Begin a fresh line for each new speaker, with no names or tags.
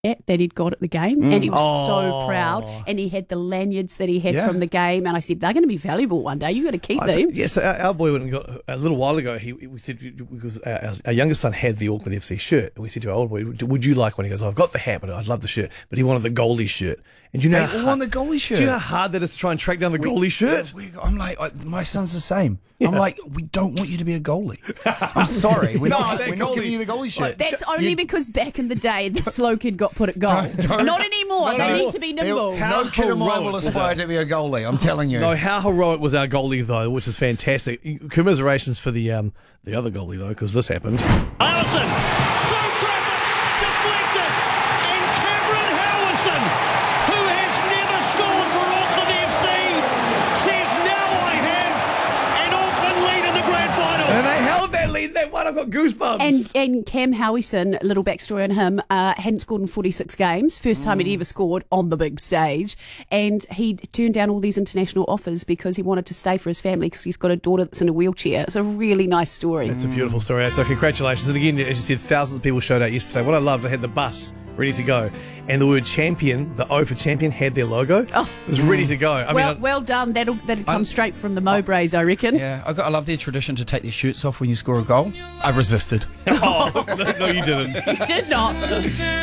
that he'd got at the game, and he was so proud, and he had the lanyards that he had from the game, and I said, they're going to be valuable one day, you've got to keep them.
Yes, our boy went and got, a little while ago, we said, because our youngest son had the Auckland FC shirt, and we said to our older boy, would you like one? He goes, I've got the hat, but I'd love the shirt, but he wanted the goalie shirt. And you know,
they all want the goalie shirt.
Do you know how hard that is to try and track down the goalie shirt?
I'm like, my son's the same. Yeah. I'm like, we don't want you to be a goalie. I'm sorry, we're not giving you the goalie shirt.
That's only because back in the day, the slow kid got put at goal. Not anymore. They need to be nimble.
No kid of mine will aspire to be a goalie. I'm telling you.
No, how heroic was our goalie though, which is fantastic. Commiserations for the other goalie though, because this happened.
Allison.
I've got goosebumps.
And Cam Howison, a little backstory on him, hadn't scored in 46 games. First time he'd ever scored on the big stage. And he turned down all these international offers because he wanted to stay for his family because he's got a daughter that's in a wheelchair. It's a really nice story.
It's a beautiful story. So congratulations. And again, as you said, thousands of people showed out yesterday. What I loved, they had the bus ready to go. And the word champion, the O for champion, had their logo. Oh. It was ready to go.
Well done. That'll come straight from the Mowbrays, I reckon.
Yeah, I love their tradition to take their shirts off when you score a goal. I resisted.
Oh, no, you didn't.
You did not.